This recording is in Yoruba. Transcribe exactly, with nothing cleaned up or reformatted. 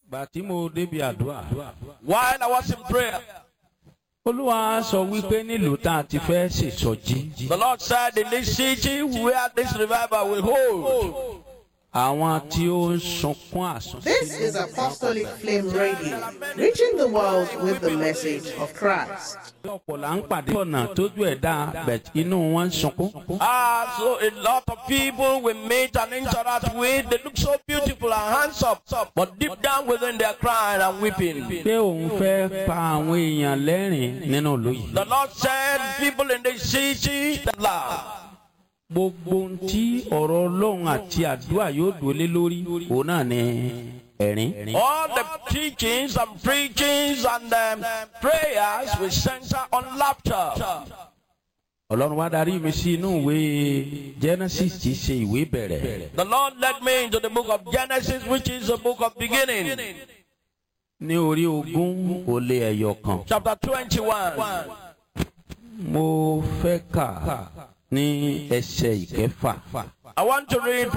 While I was in prayer, Olúwa sọ wípé nílùú tá a ti fẹ́ ṣèsọjí. the Lord said, in this city where this revival will hold, Àwọn tí ó ń sunkún àsunsí. This is Apostolic Flame Radio, reaching the world with the message of Christ. Ọ̀pọ̀ là ń pàdé ọ̀nà tójú ẹ̀ dá bẹ̀t inú wọn ń sunkún. ah, so a lot of people we meet and interact with, they look so beautiful and handsome, but deep down within they are crying and weeping. Pé òun fẹ́ pa àwọn èèyàn lẹ́rìn nínú ìlú yìí. The Lord said, people in this city that laugh. Gbogbo ohun tí ọ̀rọ̀ Ọlọ́run àti àdúrà yóò dúró lórí òun náà ni ẹ̀rín. All the teachings and preachings and um, prayers will center on laughter. Ọlọ́run wá darí mi sí inú ìwé Genesis tí í ṣe ìwé bẹ̀rẹ̀. The Lord led me into the book of Genesis, which is the book of beginning. Ní orí ogún ó lé ẹyọ kan. Chapter twenty-one. Mo fẹ́ kà ní ẹsẹ̀ ìkẹfà. I want to read